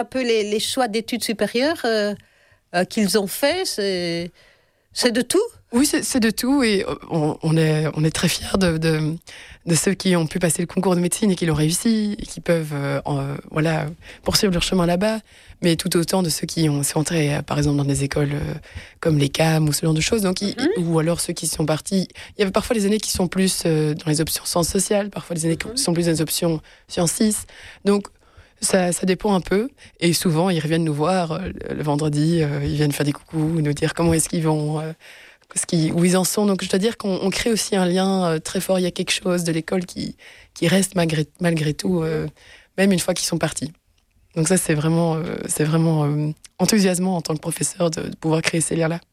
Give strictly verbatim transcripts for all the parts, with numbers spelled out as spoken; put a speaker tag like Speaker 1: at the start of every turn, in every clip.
Speaker 1: Un peu les, les choix d'études supérieures euh, euh, qu'ils ont fait, c'est, c'est de tout?
Speaker 2: Oui, c'est, c'est de tout et on, on, est, on est très fiers de, de, de ceux qui ont pu passer le concours de médecine et qui l'ont réussi et qui peuvent euh, en, voilà, poursuivre leur chemin là-bas, mais tout autant de ceux qui ont, sont entrés, euh, par exemple, dans des écoles euh, comme les C A M ou ce genre de choses, donc, mm-hmm. ils, ou alors ceux qui sont partis. Il y avait parfois des années qui sont plus euh, dans les options sciences sociales, parfois des années mm-hmm. qui sont plus dans les options sciences six. Donc, Ça, ça dépend un peu. Et souvent, ils reviennent nous voir euh, le vendredi, euh, ils viennent faire des coucous, nous dire comment est-ce qu'ils vont, euh, ce qu'ils, où ils en sont. Donc, je dois dire qu'on on crée aussi un lien euh, très fort. Il y a quelque chose de l'école qui, qui reste malgré, malgré tout, euh, même une fois qu'ils sont partis. Donc ça, c'est vraiment, euh, c'est vraiment euh, enthousiasmant en tant que professeur de, de pouvoir créer ces liens-là.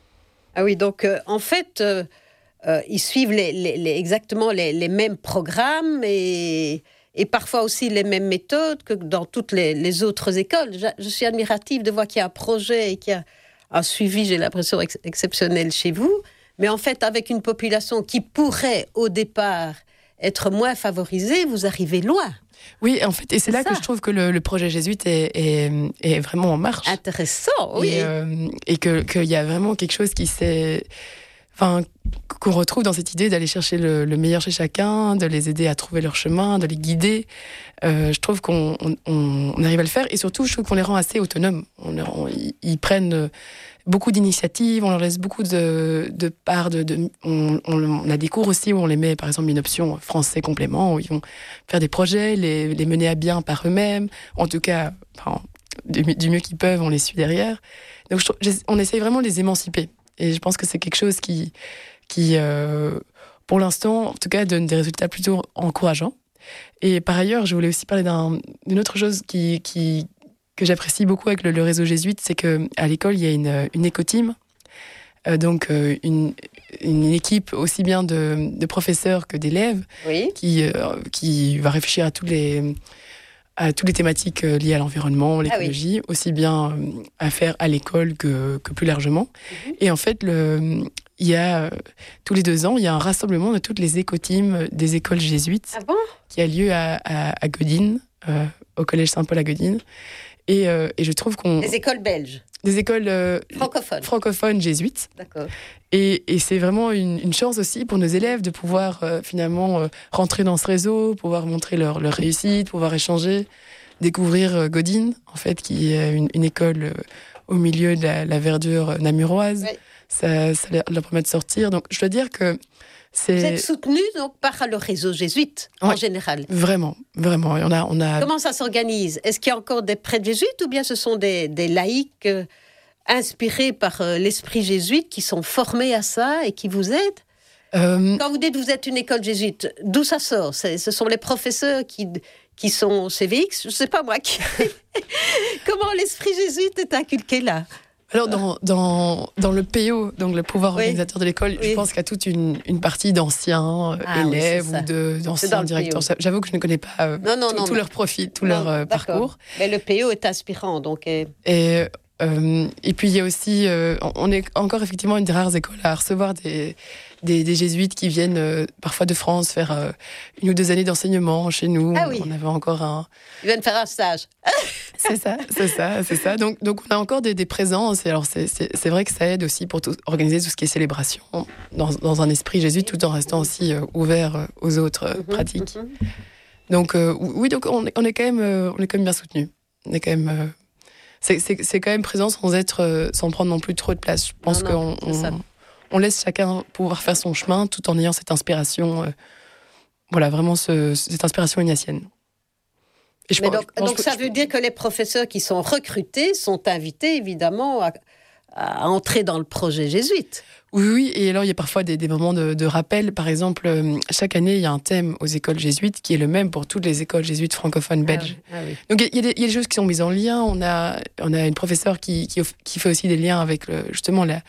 Speaker 1: Ah oui, donc euh, en fait, euh, euh, ils suivent les, les, les, exactement les, les mêmes programmes et... et parfois aussi les mêmes méthodes que dans toutes les, les autres écoles. Je, je suis admirative de voir qu'il y a un projet et qu'il y a un suivi, j'ai l'impression, ex- exceptionnel chez vous, mais en fait, avec une population qui pourrait, au départ, être moins favorisée, vous arrivez loin.
Speaker 2: Oui, en fait, et c'est, c'est là ça. que je trouve que le, le projet jésuite est, est, est vraiment en marche.
Speaker 1: Intéressant, oui.
Speaker 2: Et, euh, et que, qu'il y a vraiment quelque chose qui s'est... Enfin, qu'on retrouve dans cette idée d'aller chercher le, le meilleur chez chacun, de les aider à trouver leur chemin, de les guider. Euh, je trouve qu'on on, on arrive à le faire et surtout, je trouve qu'on les rend assez autonomes. On, on, ils, ils prennent beaucoup d'initiatives, on leur laisse beaucoup de, de parts. De, de, on, on a des cours aussi où on les met, par exemple, une option français complément, où ils vont faire des projets, les, les mener à bien par eux-mêmes. En tout cas, enfin, du, du mieux qu'ils peuvent, on les suit derrière. Donc, je, on essaye vraiment de les émanciper. Et je pense que c'est quelque chose qui, qui euh, pour l'instant, en tout cas, donne des résultats plutôt encourageants. Et par ailleurs, je voulais aussi parler d'un, d'une autre chose qui, qui, que j'apprécie beaucoup avec le, le réseau jésuite, c'est qu'à l'école, il y a une, une éco-team, euh, donc euh, une, une équipe aussi bien de, de professeurs que d'élèves,
Speaker 1: oui.
Speaker 2: qui, euh, qui va réfléchir à tous les... à toutes les thématiques liées à l'environnement, l'écologie, ah oui. aussi bien à faire à l'école que, que plus largement. Mm-hmm. Et en fait, le, il y a, tous les deux ans, il y a un rassemblement de toutes les éco-teams des écoles jésuites
Speaker 1: ah bon
Speaker 2: qui a lieu à, à, à Godine, euh, au collège Saint-Paul à Godine. Et, euh, et je trouve qu'on...
Speaker 1: Des écoles belges.
Speaker 2: Des écoles euh,
Speaker 1: francophones.
Speaker 2: francophones jésuites.
Speaker 1: D'accord.
Speaker 2: Et, et c'est vraiment une, une chance aussi pour nos élèves de pouvoir euh, finalement euh, rentrer dans ce réseau, pouvoir montrer leur, leur réussite, pouvoir échanger, découvrir euh, Godine, en fait, qui est une, une école euh, au milieu de la, la verdure namuroise. Oui. Ça, ça leur permet de sortir. Donc, je dois dire que c'est...
Speaker 1: Vous êtes soutenu donc par le réseau jésuite, ouais, en général.
Speaker 2: Vraiment, vraiment. On a, on a...
Speaker 1: Comment ça s'organise ? Est-ce qu'il y a encore des prêtres jésuites ou bien ce sont des, des laïcs euh, inspirés par euh, l'esprit jésuite qui sont formés à ça et qui vous aident ? euh... Quand vous dites que vous êtes une école jésuite, d'où ça sort ? C'est, ce sont les professeurs qui, qui sont C V X ? Je ne sais pas moi. Qui... Comment l'esprit jésuite est inculqué là ?
Speaker 2: Alors, dans, dans, dans le P O, donc le pouvoir oui. organisateur de l'école, oui. je pense qu'il y a toute une, une partie d'anciens ah, élèves oui, ou de, d'anciens directeurs. J'avoue que je ne connais pas euh, non, non, tout, non, tout mais... leur profil, tout non, leur euh, parcours.
Speaker 1: Mais le P O est inspirant. Donc, et...
Speaker 2: Et, euh, et puis, il y a aussi... Euh, on est encore effectivement une des rares écoles à recevoir des, des, des jésuites qui viennent euh, parfois de France faire euh, une ou deux années d'enseignement chez nous.
Speaker 1: Ah oui.
Speaker 2: On avait encore un...
Speaker 1: Ils viennent faire un stage.
Speaker 2: C'est ça, c'est ça, c'est ça. Donc, donc on a encore des, des présences. Et alors, c'est, c'est, c'est vrai que ça aide aussi pour tout, organiser tout ce qui est célébration dans, dans un esprit jésuite, tout en restant aussi euh, ouvert aux autres euh, mm-hmm, pratiques. Mm-hmm. Donc, euh, oui, donc on, on est quand même, euh, on est quand même bien soutenus. On est quand même, euh, c'est, c'est, c'est quand même présent sans être, euh, sans prendre non plus trop de place. Je pense non, non, qu'on on, on laisse chacun pouvoir faire son chemin, tout en ayant cette inspiration. Euh, voilà, vraiment ce, cette inspiration ignatienne.
Speaker 1: Mais pense, donc, donc que, ça veut dire que les professeurs qui sont recrutés sont invités évidemment à, à entrer dans le projet jésuite.
Speaker 2: Oui, oui, et alors il y a parfois des, des moments de, de rappel. Par exemple, chaque année, il y a un thème aux écoles jésuites qui est le même pour toutes les écoles jésuites francophones belges.
Speaker 1: Ah oui, ah oui.
Speaker 2: Donc il y, a des, il y a des choses qui sont mises en lien. On a, on a une professeure qui, qui, qui fait aussi des liens avec le, justement la...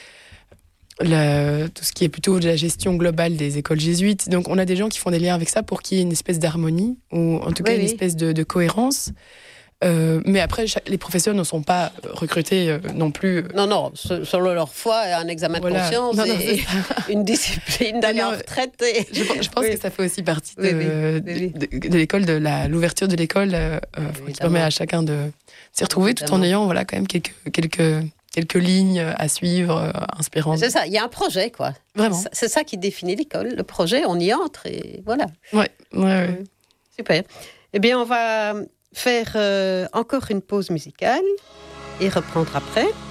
Speaker 2: La, tout ce qui est plutôt de la gestion globale des écoles jésuites. Donc, on a des gens qui font des liens avec ça pour qu'il y ait une espèce d'harmonie, ou en tout cas oui, une oui. espèce de, de cohérence. Euh, mais après, chaque, les professeurs ne sont pas recrutés euh, non plus. Euh,
Speaker 1: non, non, selon leur foi, un examen
Speaker 2: voilà.
Speaker 1: de conscience
Speaker 2: non, non,
Speaker 1: et une discipline d'aller en retraite. Et...
Speaker 2: Je, je pense oui. que ça fait aussi partie de,
Speaker 1: oui, oui, oui,
Speaker 2: oui. de, de, de l'école, de la, l'ouverture de l'école, euh, oui, qui permet à chacun de s'y retrouver évidemment. Tout en ayant voilà, quand même quelques, quelques, quelques lignes à suivre, euh, inspirantes.
Speaker 1: C'est ça, il y a un projet, quoi.
Speaker 2: Vraiment.
Speaker 1: C'est ça qui définit l'école. Le projet, on y entre et voilà.
Speaker 2: Ouais, ouais, ouais.
Speaker 1: Super. Eh bien, on va faire euh, encore une pause musicale et reprendre après.